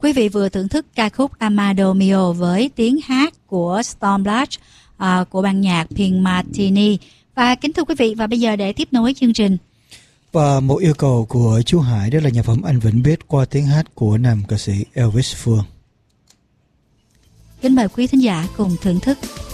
Quý vị vừa thưởng thức ca khúc Amado Mio với tiếng hát của Stormblush của ban nhạc Pink Martini. Và kính thưa quý vị, và bây giờ để tiếp nối chương trình. Và một yêu cầu của chú Hải, đó là nhạc phẩm Anh Vĩnh Biết qua tiếng hát của nam ca sĩ Elvis Phương. Kính mời quý thính giả cùng thưởng thức.